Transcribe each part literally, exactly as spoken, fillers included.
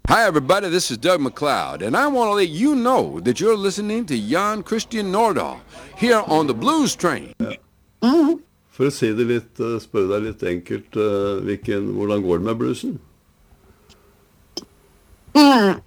Hi, everybody. This is Doug McLeod, and I want to let you know that you're listening to Jan Christian Nordahl here on the Blues Train. Ja. Mm. For å si det litt, spørre deg litt enkelt, uh, hvilken, hvordan går det med bluesen? Mm.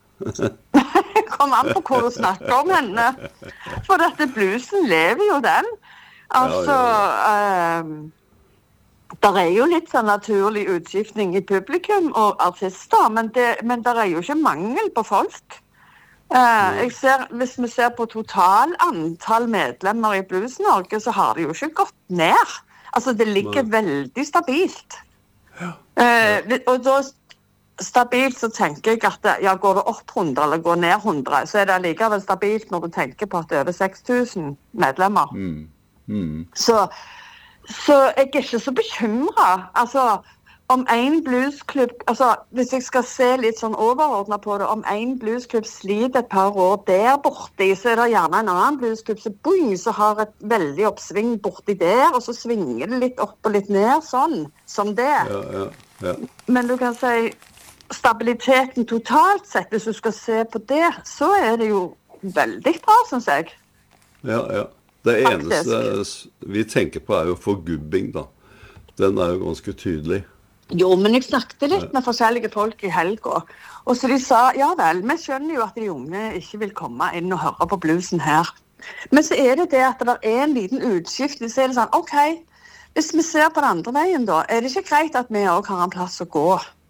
Kom an på hvor du snakker om henne. For dette bluesen lever jo den. Altså, ja, ja. Uh, der er jo litt sånn naturlig utskiftning i publikum og artister, men det, men der er jo ikke mangel på folk. Uh, jeg ser, hvis vi ser på total antall medlemmer i Blues Norge, så har det jo ikke gått ned. Altså, det ligger Nei. veldig stabilt. Ja. Uh, og da stabilt så tenker jeg at ja, går det opp hundre eller går ned hundre, så er det likevel stabilt når du tenker på at det er over seks tusen medlemmer. Mm. Mm. Så, så jeg er ikke så bekymret. Altså, om en bluesklubb, altså hvis jeg skal se litt sånn overordnet på det, om en bluesklubb sliter et par år der borte, så er det gjerne en annen bluesklubb som boing, så har et veldig oppsving borti der, og så svinger det litt opp og litt ned, sånn, som det. Ja, ja, ja. Men du kan si, stabiliteten totalt sett, hvis du skal se på det, så er det jo veldig bra, synes jeg. Ja, ja. Det eneste Faktisk. vi tenker på er jo forgubbing, da. Den er jo ganske tydelig. Jo, men jeg snakket litt med forskjellige folk i helga, og så de sa, ja vel, vi skjønner jo at de unge ikke vil komme inn og høre på bluesen her. Men så er det det at det er en liten utskift, så er det sånn, ok, hvis vi ser på den andre veien da, er det ikke greit at vi også har en plass å gå?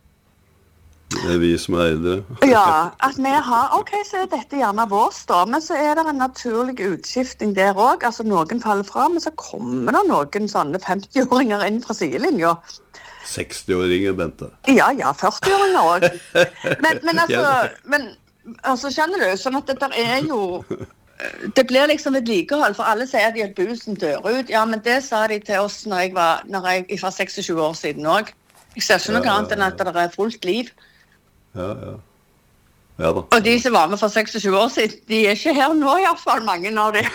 Det er vi som er eldre. Ja, at vi har, ok, så er dette gjerne vår da, men så er det en naturlig utskifting der også, altså noen faller fra, men så kommer det noen sånne femti-åringer inn fra sidelinja. seksti-åringer, Bente. Ja, ja, førti-åringer også. Men, men altså, men, altså, skjønner du, sånn at det der er jo, det blir liksom et likehold, for alle sier at de at busen dør ut. Ja, men det sa de til oss når jeg var, når jeg var seksogtjue år siden også. Jeg ser ikke noe ja, annet enn at det er fullt liv. Ja, ja. Ja da. Og de som var med for seksogtjue år siden, de er ikke her nå i hvert fall, mange av de.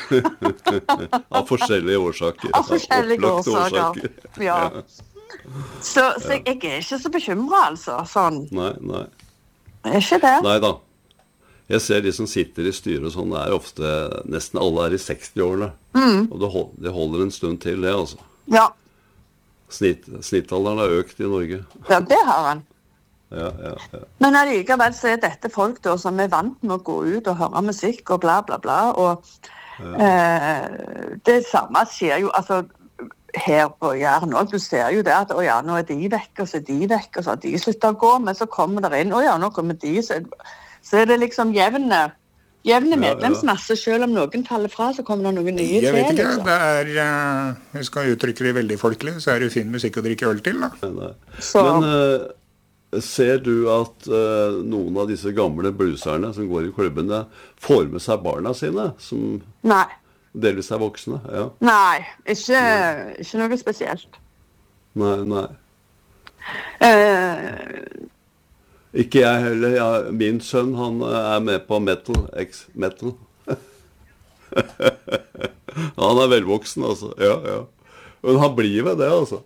Av forskjellige årsaker. Av forskjellige årsaker. årsaker. Ja. Så, så jeg, jeg er ikke så bekymret, altså. Sånn. Nei, nei. Jeg er ikke det. Nei da. Jeg ser de som sitter i styret og sånn, det er ofte, nesten alle er i seksti-årene. Mm. Og det hold, det holder en stund til det, altså. Ja. Snitt, snittalderen har økt i Norge. Ja, det har han. Ja, ja, ja. Men allikevel så er dette folk da, som er vant med å gå ut og høre musikk og bla bla bla, og ja. eh, det samme skjer jo, altså her på Jæren også, du ser jo det at å ja, nå er de vekk, og så er de vekk, og så har de sluttet å gå, men så kommer der inn, å ja, nå kommer de, så, så er det liksom jevne, jevne medlemsmasse, ja, ja. Selv om noen faller fra, så kommer det noen nye til. Jeg vet ikke, liksom. Det er, uh, jeg skal uttrykke det veldig folkelig, så er det fin musikk å drikke øl til, da. Nei, nei. Men uh, ser du at uh, noen av disse gamle blueserne som går i klubbene får med seg barna sine, som... Nei. Delvis er voksne, ja. Nei, ikke, ikke noe spesielt. Nei, nei. Uh, ikke jeg heller. Ja, min sønn, han er med på metal, ex-metal. Han er velvoksen, altså. Ja, ja. Men han blir ved det, altså.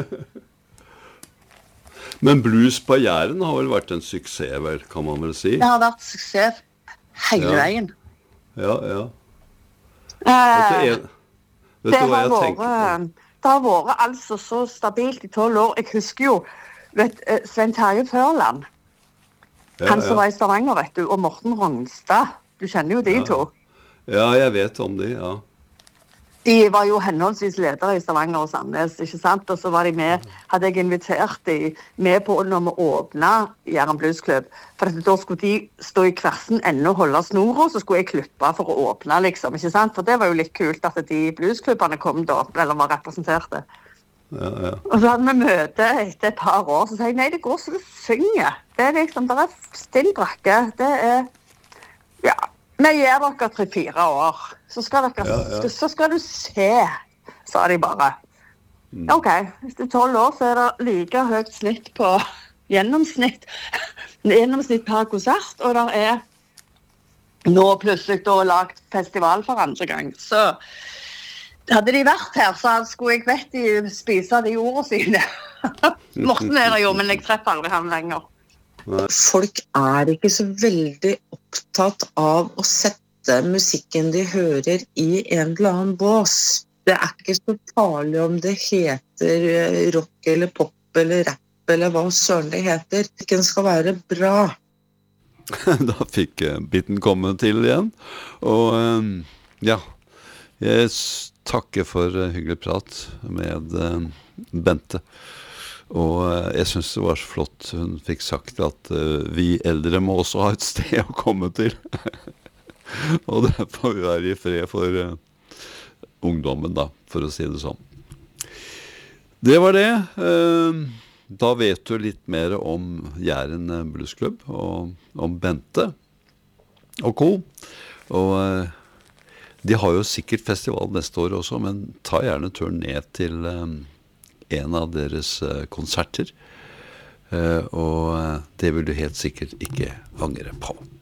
Men blues på Jæren har vel vært en suksess, vel, kan man vel si? Det har vært suksess hele ja. veien. Ja, ja. Eh, vet du det, hva har jeg vært, det har vært altså så stabilt i tolv år. Jeg husker jo vet, Svein Terje Førland, ja, han som ja. var i Stavanger, vet du, og Morten Rognstad. Du kjenner jo de ja. to. Ja, jeg vet om de, ja. De var jo henholdsvis ledere i Stavanger og Sandnes, ikke sant? Og så var de med, hadde jeg invitert de med på når vi åpnet Jæren Bluesklubb. For da skulle de stå i kversen enda og holde snora, så skulle jeg klippe for å åpne, liksom, ikke sant? For det var jo litt kult at de bluesklubbene kom da, eller var representerte. Ja, ja. Og så hadde vi møte etter et par år, så sier jeg, nei, det går så du synger. Det er liksom, det er stille brakke, det er, ja... Vi gjør dere tre-fire år, så skal, dere, ja, ja. så skal du se, sa de bare. Mm. Ok, hvis det er tolv år, så er det like høyt snitt på gjennomsnitt, gjennomsnitt per konsert, og der er nå plutselig da lagt festival for andre gang. Så hadde de vært her, så skulle jeg vet de spise de ordene sine. Morten er det jo, men jeg treffer aldri han lenger. Folk er ikke så veldig opptatt av å sette musikken de hører i en eller annen bås. Det er ikke så farlig om det heter rock eller pop eller rap eller hva søren det heter. Musikken skal være bra. Da fikk biten komme til igjen. Og ja, jeg takker for hyggelig prat med Bente. Og jeg synes det var så flott hun fikk sagt at uh, vi eldre må også ha et sted å komme til. Og det får vi være i fred for uh, ungdommen da, for å si det sånn. Det var det. Uh, da vet du litt mer om Jæren Bluesklubb og om Bente og co. Og uh, de har jo sikkert festival neste år også, men ta gjerne turen ned til... Uh, en av deres uh, konserter, uh, og uh, det vil du helt sikkert ikke angre på.